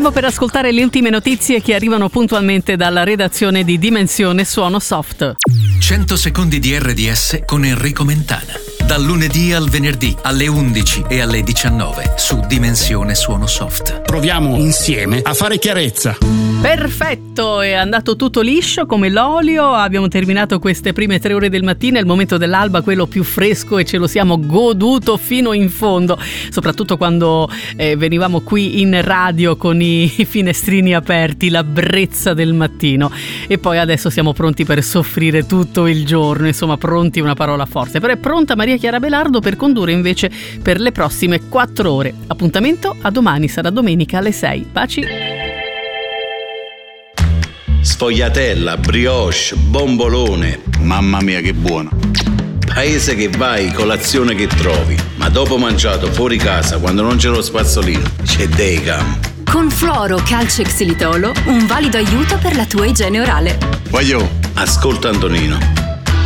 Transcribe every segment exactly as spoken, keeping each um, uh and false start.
Stiamo per ascoltare le ultime notizie che arrivano puntualmente dalla redazione di Dimensione Suono Soft. cento secondi di erre di esse con Enrico Mentana. Dal lunedì al venerdì alle undici e alle diciannove su Dimensione Suono Soft. Proviamo insieme a fare chiarezza. Perfetto, è andato tutto liscio come l'olio. Abbiamo terminato queste prime tre ore del mattino, è il momento dell'alba, quello più fresco, e ce lo siamo goduto fino in fondo, soprattutto quando eh, venivamo qui in radio con i, i finestrini aperti, la brezza del mattino. E poi adesso siamo pronti per soffrire tutto il giorno, insomma pronti, una parola forte, però è pronta Maria Chiara Belardo per condurre invece per le prossime quattro ore. Appuntamento a domani, sarà domenica alle sei. Baci. Sfogliatella, brioche, bombolone. Mamma mia che buono. Paese che vai, colazione che trovi. Ma dopo mangiato fuori casa, quando non c'è lo spazzolino, c'è Decam. Con Fluoro Calcio e Xilitolo, un valido aiuto per la tua igiene orale. Voglio. Ascolta Antonino.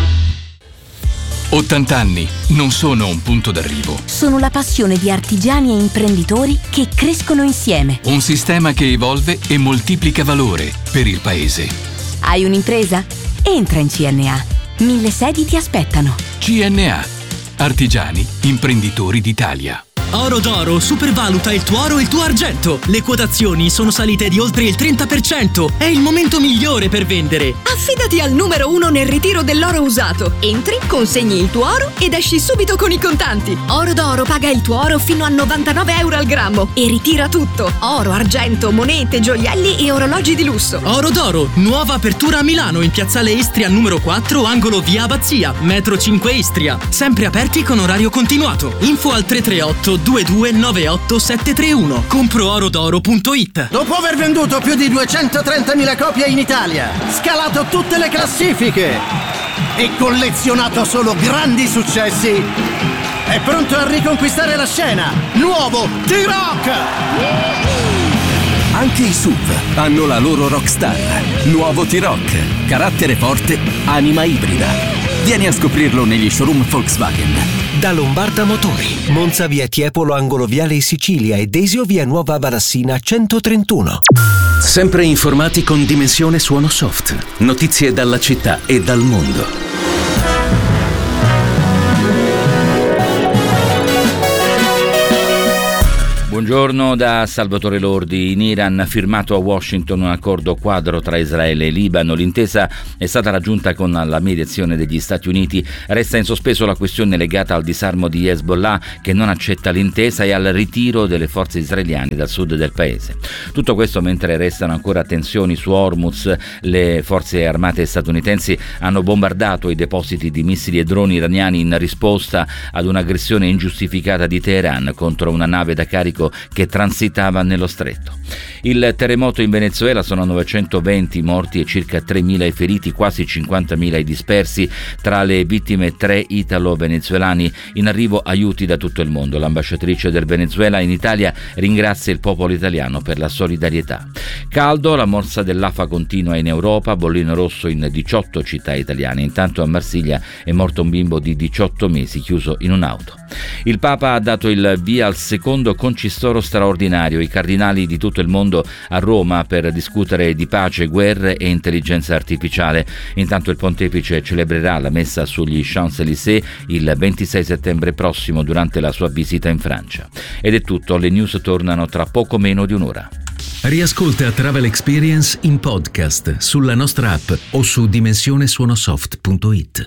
ottanta anni non sono un punto d'arrivo. Sono la passione di artigiani e imprenditori che crescono insieme. Un sistema che evolve e moltiplica valore per il paese. Hai un'impresa? Entra in C N A. Mille sedi ti aspettano. C N A. Artigiani, imprenditori d'Italia. Oro d'Oro supervaluta il tuo oro e il tuo argento. Le quotazioni sono salite di oltre il trenta per cento. È il momento migliore per vendere. Affidati al numero uno nel ritiro dell'oro usato. Entri, consegni il tuo oro ed esci subito con i contanti. Oro d'Oro paga il tuo oro fino a novantanove euro al grammo e ritira tutto: oro, argento, monete, gioielli e orologi di lusso. Oro d'Oro, nuova apertura a Milano in piazzale Istria numero quattro, angolo via Abbazia, metro cinque Istria. Sempre aperti con orario continuato. Info al tre tre otto due due nove otto sette tre uno. compro oro d'oro punto it. Dopo aver venduto più di duecentotrentamila copie in Italia, scalato tutte le classifiche e collezionato solo grandi successi, è pronto a riconquistare la scena. Nuovo T-Rock! Anche i S U V hanno la loro rockstar. Nuovo T-Rock, carattere forte, anima ibrida. Vieni a scoprirlo negli showroom Volkswagen. Da Lombarda Motori, Monza via Tiepolo angolo viale Sicilia e Desio via Nuova Valassina centotrentuno. Sempre informati con Dimensione Suono Soft. Notizie dalla città e dal mondo. Buongiorno da Salvatore Lordi. In Iran ha firmato a Washington un accordo quadro tra Israele e Libano. L'intesa è stata raggiunta con la mediazione degli Stati Uniti. Resta in sospeso la questione legata al disarmo di Hezbollah, che non accetta l'intesa, e al ritiro delle forze israeliane dal sud del paese. Tutto questo mentre restano ancora tensioni su Hormuz. Le forze armate statunitensi hanno bombardato i depositi di missili e droni iraniani in risposta ad un'aggressione ingiustificata di Teheran contro una nave da carico che transitava nello stretto. Il terremoto in Venezuela: sono novecentoventi morti e circa tremila i feriti, quasi cinquantamila i dispersi. Tra le vittime tre italo-venezuelani. In arrivo aiuti da tutto il mondo. L'ambasciatrice del Venezuela in Italia ringrazia il popolo italiano per la solidarietà. Caldo, la morsa dell'afa continua in Europa, bollino rosso in diciotto città italiane. Intanto a Marsiglia è morto un bimbo di diciotto mesi chiuso in un'auto. Il Papa ha dato il via al secondo concistoro straordinario. I cardinali di tutto il mondo a Roma per discutere di pace, guerre e intelligenza artificiale. Intanto il pontefice celebrerà la messa sugli Champs-Élysées il ventisei settembre prossimo durante la sua visita in Francia. Ed è tutto, le news tornano tra poco meno di un'ora. Riascolta Travel Experience in podcast sulla nostra app o su dimensione suono soft punto it.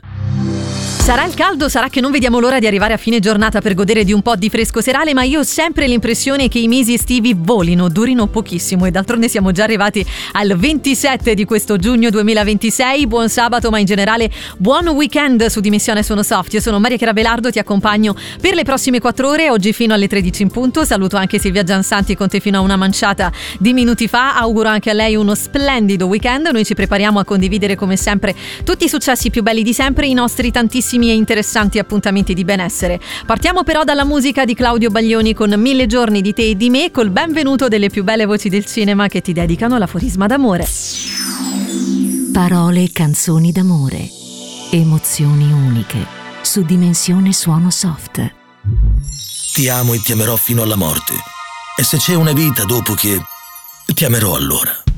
Sarà il caldo, sarà che non vediamo l'ora di arrivare a fine giornata per godere di un po' di fresco serale, ma io ho sempre l'impressione che i mesi estivi volino, durino pochissimo, e d'altronde siamo già arrivati al ventisette di questo giugno duemilaventisei. Buon sabato, ma in generale buon weekend su Dimensione Suono Soft. Io sono Maria Chiara Belardo, ti accompagno per le prossime quattro ore, oggi fino alle tredici in punto. Saluto anche Silvia Giansanti, con te fino a una manciata di minuti fa. Auguro anche a lei uno splendido weekend. Noi ci prepariamo a condividere come sempre tutti i successi più belli di sempre, i nostri tantissimi e interessanti appuntamenti di benessere. Partiamo però dalla musica di Claudio Baglioni con Mille giorni di te e di me, col benvenuto delle più belle voci del cinema che ti dedicano l'aforisma d'amore. Parole e canzoni d'amore, emozioni uniche, su Dimensione Suono Soft. Ti amo e ti amerò fino alla morte. E se c'è una vita dopo che... Ti amerò allora.